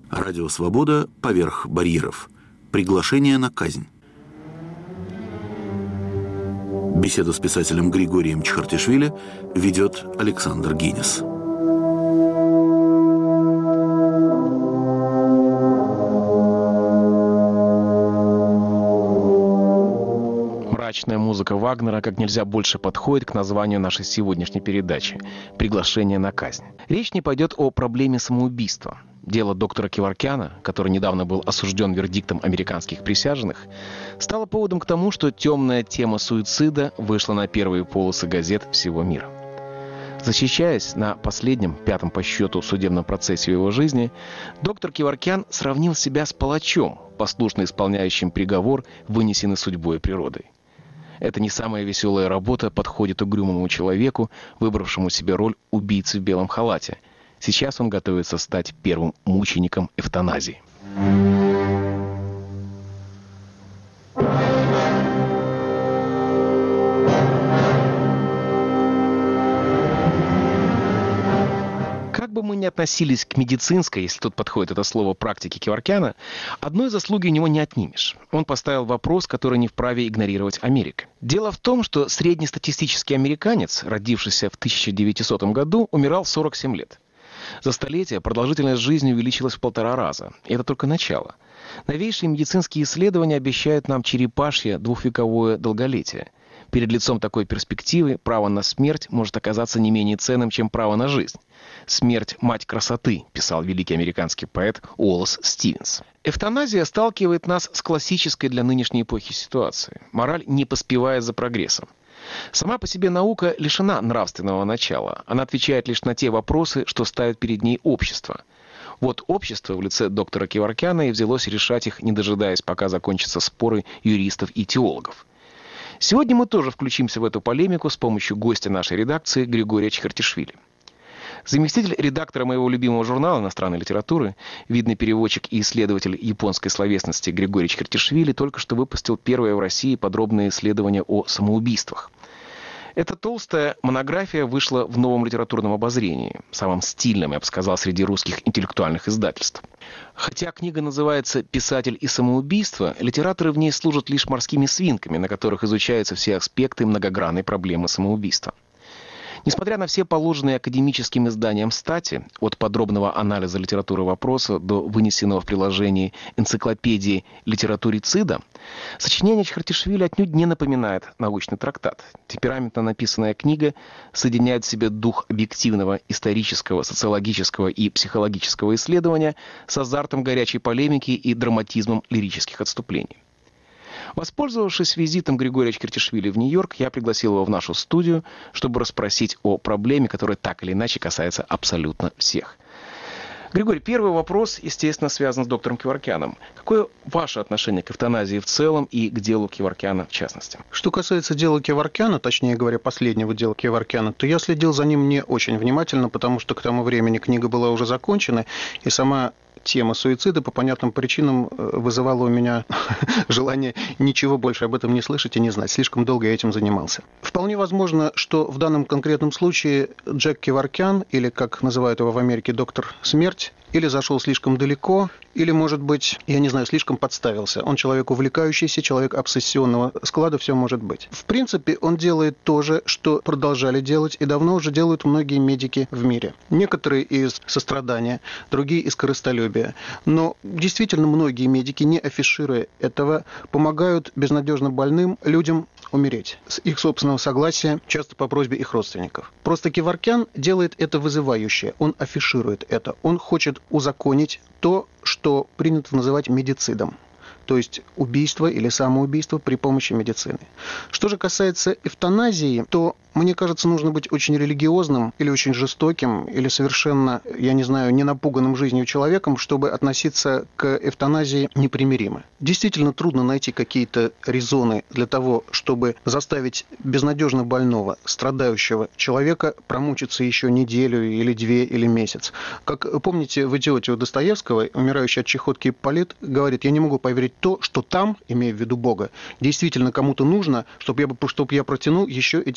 Радио «Свобода» поверх барьеров. Приглашение на казнь. Беседу с писателем Григорием Чхартишвили ведет Александр Гинес. Мрачная музыка Вагнера как нельзя больше подходит к названию нашей сегодняшней передачи «Приглашение на казнь». Речь не пойдет о проблеме самоубийства. Дело доктора Кеворкяна, который недавно был осужден вердиктом американских присяжных, стало поводом к тому, что темная тема суицида вышла на первые полосы газет всего мира. Защищаясь на последнем, пятом по счету судебном процессе его жизни, доктор Кеворкян сравнил себя с палачом, послушно исполняющим приговор, вынесенный судьбой и природой. Это не самая веселая работа подходит угрюмому человеку, выбравшему себе роль убийцы в белом халате. Сейчас он готовится стать первым мучеником эвтаназии. Как бы мы ни относились к медицинской, если тут подходит это слово, практике Кеворкяна, одной заслуги у него не отнимешь. Он поставил вопрос, который не вправе игнорировать Америка. Дело в том, что среднестатистический американец, родившийся в 1900 году, умирал в 47 лет. За столетие продолжительность жизни увеличилась в 1,5 раза. И это только начало. Новейшие медицинские исследования обещают нам черепашье двухвековое долголетие. Перед лицом такой перспективы право на смерть может оказаться не менее ценным, чем право на жизнь. «Смерть – мать красоты», писал великий американский поэт Уоллес Стивенс. Эвтаназия сталкивает нас с классической для нынешней эпохи ситуацией. Мораль не поспевает за прогрессом. Сама по себе наука лишена нравственного начала. Она отвечает лишь на те вопросы, что ставит перед ней общество. Вот общество в лице доктора Кеворкяна и взялось решать их, не дожидаясь, пока закончатся споры юристов и теологов. Сегодня мы тоже включимся в эту полемику с помощью гостя нашей редакции Григория Чхартишвили. Заместитель редактора моего любимого журнала иностранной литературы, видный переводчик и исследователь японской словесности Григорий Чхартишвили только что выпустил первое в России подробное исследование о самоубийствах. Эта толстая монография вышла в Новом литературном обозрении, самом стильном, я бы сказал, среди русских интеллектуальных издательств. Хотя книга называется «Писатель и самоубийство», литераторы в ней служат лишь морскими свинками, на которых изучаются все аспекты многогранной проблемы самоубийства. Несмотря на все положенные академическим изданиям стати, от подробного анализа литературы вопроса до вынесенного в приложении энциклопедии литературицида, сочинение Чхартишвили отнюдь не напоминает научный трактат. Темпераментно написанная книга соединяет в себе дух объективного исторического, социологического и психологического исследования с азартом горячей полемики и драматизмом лирических отступлений. Воспользовавшись визитом Григория Чхартишвили в Нью-Йорк, я пригласил его в нашу студию, чтобы расспросить о проблеме, которая так или иначе касается абсолютно всех. Григорий, первый вопрос, естественно, связан с доктором Кеворкяном. Какое ваше отношение к эвтаназии в целом и к делу Кеворкяна в частности? Что касается дела Кеворкяна, точнее говоря, последнего дела Кеворкяна, то я следил за ним не очень внимательно, потому что к тому времени книга была уже закончена, и сама тема суицида по понятным причинам вызывала у меня желание ничего больше об этом не слышать и не знать. Слишком долго я этим занимался. Вполне возможно, что в данном конкретном случае Джек Кеворкян, или, как называют его в Америке, доктор Смерть, или зашел слишком далеко, или, может быть, я не знаю, слишком подставился. Он человек увлекающийся, человек обсессионного склада, все может быть. В принципе, он делает то же, что продолжали делать, и давно уже делают многие медики в мире. Некоторые из сострадания, другие из корыстолюбия. Но действительно многие медики, не афишируя этого, помогают безнадежно больным людям умереть с их собственного согласия, часто по просьбе их родственников. Просто Кеворкян делает это вызывающе, он афиширует это, он хочет узаконить то, что принято называть медицидом, то есть убийство или самоубийство при помощи медицины. Что же касается эвтаназии, то, мне кажется, нужно быть очень религиозным или очень жестоким, или совершенно, я не знаю, не напуганным жизнью человеком, чтобы относиться к эвтаназии непримиримо. Действительно трудно найти какие-то резоны для того, чтобы заставить безнадежно больного, страдающего человека промучиться еще неделю или 2 или месяц. Как помните, в «Идиоте» у Достоевского умирающий от чехотки Ипполит говорит: «Я не могу поверить в то, что там, имея в виду Бога, действительно кому-то нужно, чтобы я протянул еще эти 2 недели».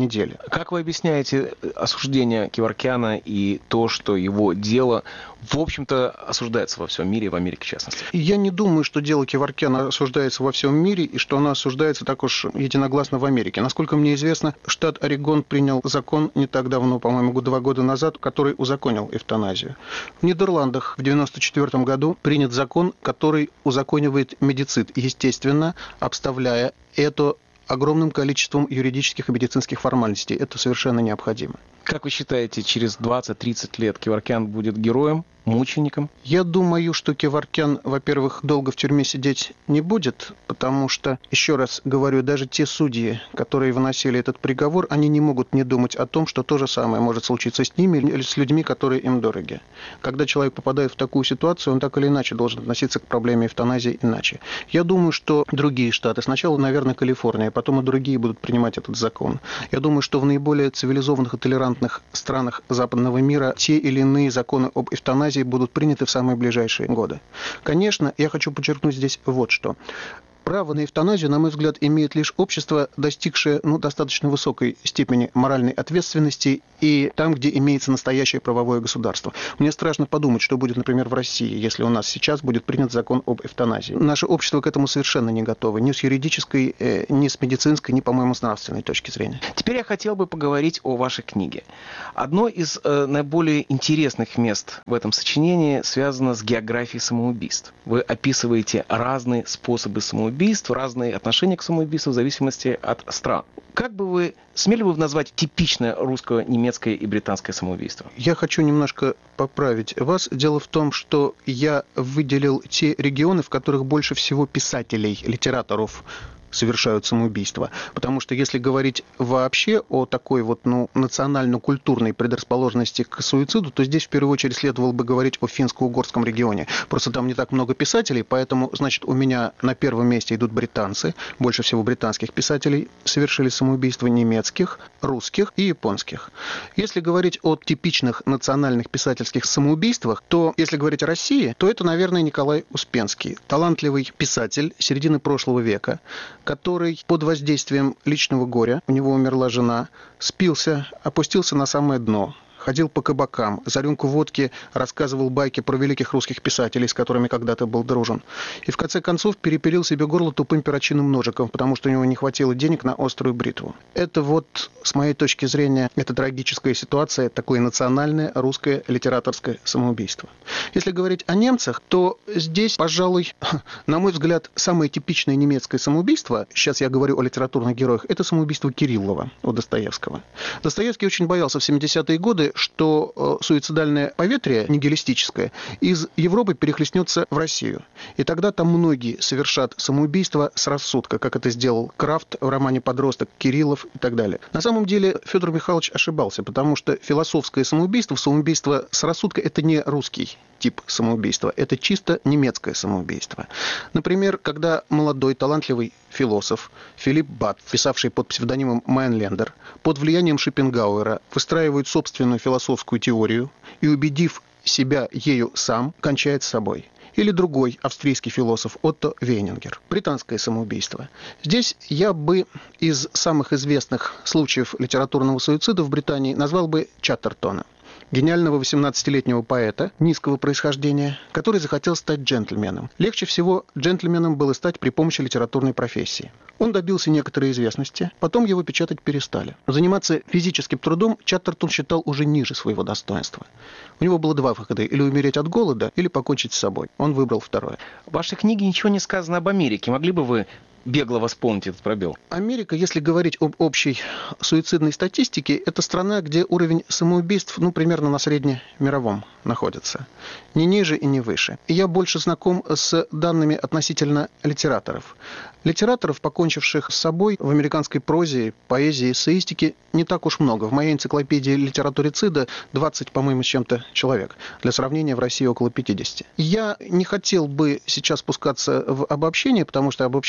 недели. Как вы объясняете осуждение Кеворкяна и то, что его дело, в общем-то, осуждается во всем мире, в Америке в частности? Я не думаю, что дело Кеворкяна осуждается во всем мире и что оно осуждается так уж единогласно в Америке. Насколько мне известно, штат Орегон принял закон не так давно, по-моему, 2 года назад, который узаконил эвтаназию. В Нидерландах в 1994 году принят закон, который узаконивает медицид, естественно, обставляя это огромным количеством юридических и медицинских формальностей. Это совершенно необходимо. Как вы считаете, через 20-30 лет Кеворкян будет героем, мучеником? Я думаю, что Кеворкян, во-первых, долго в тюрьме сидеть не будет, потому что, еще раз говорю, даже те судьи, которые выносили этот приговор, они не могут не думать о том, что то же самое может случиться с ними или с людьми, которые им дороги. Когда человек попадает в такую ситуацию, он так или иначе должен относиться к проблеме эвтаназии иначе. Я думаю, что другие штаты, сначала, наверное, Калифорния, потом и другие будут принимать этот закон. Я думаю, что в наиболее цивилизованных и толерантных странах западного мира те или иные законы об эвтаназии будут приняты в самые ближайшие годы. Конечно, я хочу подчеркнуть здесь вот что. Право на эвтаназию, на мой взгляд, имеет лишь общество, достигшее достаточно высокой степени моральной ответственности и там, где имеется настоящее правовое государство. Мне страшно подумать, что будет, например, в России, если у нас сейчас будет принят закон об эвтаназии. Наше общество к этому совершенно не готово, ни с юридической, ни с медицинской, ни, по-моему, с нравственной точки зрения. Теперь я хотел бы поговорить о вашей книге. Одно из наиболее интересных мест в этом сочинении связано с географией самоубийств. Вы описываете разные способы самоубийств, разные отношения к самоубийству в зависимости от стран. Как бы вы смели бы назвать типичное русско-немецкое и британское самоубийство? Я хочу немножко поправить вас. Дело в том, что я выделил те регионы, в которых больше всего писателей, литераторов совершают самоубийство. Потому что если говорить вообще о такой национально-культурной предрасположенности к суициду, то здесь в первую очередь следовало бы говорить о финско-угорском регионе. Просто там не так много писателей, поэтому, значит, у меня на первом месте идут британцы. Больше всего британских писателей совершили самоубийство, немецких, русских и японских. Если говорить о типичных национальных писательских самоубийствах, то если говорить о России, то это, наверное, Николай Успенский. Талантливый писатель середины прошлого века, который под воздействием личного горя, у него умерла жена, спился, опустился на самое дно, ходил по кабакам, за рюмку водки рассказывал байки про великих русских писателей, с которыми когда-то был дружен. И в конце концов перепилил себе горло тупым перочинным ножиком, потому что у него не хватило денег на острую бритву. Это с моей точки зрения, это трагическая ситуация, такое национальное русское литераторское самоубийство. Если говорить о немцах, то здесь, пожалуй, на мой взгляд, самое типичное немецкое самоубийство, сейчас я говорю о литературных героях, это самоубийство Кириллова у Достоевского. Достоевский очень боялся в 70-е годы, что суицидальное поветрие, нигилистическое, из Европы перехлестнется в Россию. И тогда там многие совершат самоубийство с рассудка, как это сделал Крафт в романе «Подросток», Кириллов и так далее. На самом деле Федор Михайлович ошибался, потому что философское самоубийство с рассудка, это не русский тип самоубийства, это чисто немецкое самоубийство. Например, когда молодой талантливый философ Филипп Бат, писавший под псевдонимом Майнлендер, под влиянием Шопенгауэра выстраивает собственную философскую теорию и, убедив себя ею сам, кончает с собой. Или другой австрийский философ Отто Вейнингер. Британское самоубийство. Здесь я бы из самых известных случаев литературного суицида в Британии назвал бы Чаттертона. Гениального 18-летнего поэта низкого происхождения, который захотел стать джентльменом. Легче всего джентльменом было стать при помощи литературной профессии. Он добился некоторой известности, потом его печатать перестали. Заниматься физическим трудом Чаттертон считал уже ниже своего достоинства. У него было 2 выхода: или умереть от голода, или покончить с собой. Он выбрал второе. В вашей книге ничего не сказано об Америке. Могли бы вы бегло восполнить этот пробел? Америка, если говорить об общей суицидной статистике, это страна, где уровень самоубийств, примерно на среднемировом находится. Не ниже и не выше. И я больше знаком с данными относительно литераторов. Литераторов, покончивших с собой в американской прозе, поэзии, эссеистике, не так уж много. В моей энциклопедии литературицида 20, по-моему, с чем-то человек. Для сравнения, в России около 50. Я не хотел бы сейчас спускаться в обобщение, потому что обобщение всегда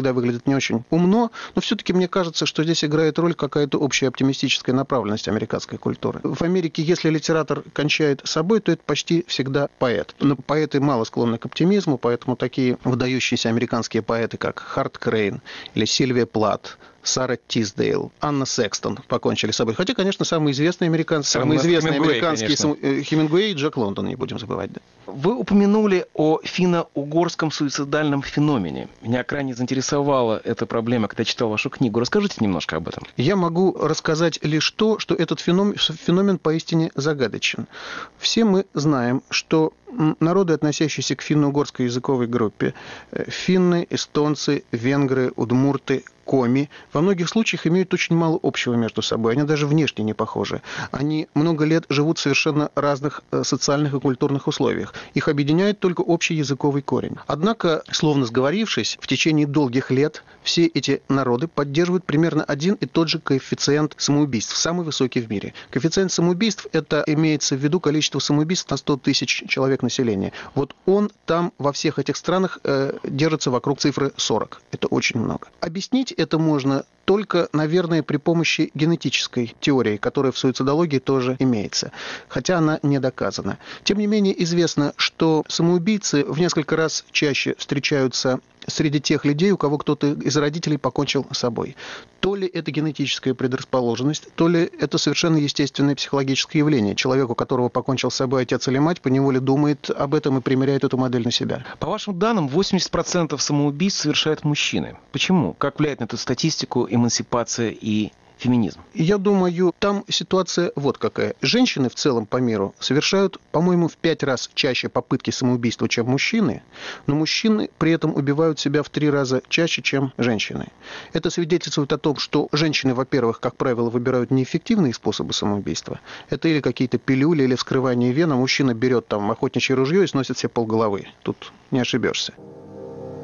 всегда выглядит не очень умно, но все-таки мне кажется, что здесь играет роль какая-то общая оптимистическая направленность американской культуры. В Америке, если литератор кончает собой, то это почти всегда поэт. Но поэты мало склонны к оптимизму, поэтому такие выдающиеся американские поэты, как Харт Крейн или Сильвия Плат, Сара Тисдейл, Анна Секстон покончили с собой. Хотя, конечно, самые известные американские Хемингуэй и Джек Лондон, не будем забывать. Да. Вы упомянули о финно-угорском суицидальном феномене. Меня крайне заинтересовала эта проблема, когда читал вашу книгу. Расскажите немножко об этом. Я могу рассказать лишь то, что этот феномен поистине загадочен. Все мы знаем, что народы, относящиеся к финно-угорской языковой группе, финны, эстонцы, венгры, удмурты, коми, во многих случаях имеют очень мало общего между собой. Они даже внешне не похожи. Они много лет живут в совершенно разных социальных и культурных условиях. Их объединяет только общий языковый корень. Однако, словно сговорившись, в течение долгих лет все эти народы поддерживают примерно один и тот же коэффициент самоубийств, самый высокий в мире. Коэффициент самоубийств – это имеется в виду количество самоубийств на 100 тысяч человек населения. Вот он там во всех этих странах держится вокруг цифры 40. Это очень много. Объяснить это можно только, наверное, при помощи генетической теории, которая в суицидологии тоже имеется, хотя она не доказана. Тем не менее, известно, что самоубийцы в несколько раз чаще встречаются среди тех людей, у кого кто-то из родителей покончил с собой. То ли это генетическая предрасположенность, то ли это совершенно естественное психологическое явление. Человек, у которого покончил с собой отец или мать, поневоле думает об этом и примеряет эту модель на себя. По вашим данным, 80% самоубийств совершают мужчины. Почему? Как влияет на эту статистику эмансипация и феминизм? Я думаю, там ситуация вот какая. Женщины в целом по миру совершают, по-моему, в 5 раз чаще попытки самоубийства, чем мужчины, но мужчины при этом убивают себя в 3 раза чаще, чем женщины. Это свидетельствует о том, что женщины, во-первых, как правило, выбирают неэффективные способы самоубийства. Это или какие-то пилюли, или вскрывание вен, а мужчина берет там охотничье ружье и сносит себе полголовы. Тут не ошибешься.